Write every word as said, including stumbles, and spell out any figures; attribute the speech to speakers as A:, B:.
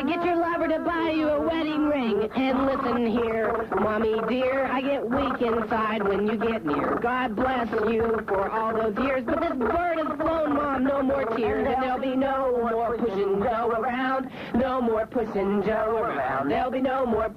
A: get your lover to buy you a wedding ring. And listen here, Mommy dear, I get weak inside when you get near. God bless you for all those years, but this bird has flown, Mom, no more tears. And there'll be no more pushing Joe around, no more pushing Joe around. There'll be no more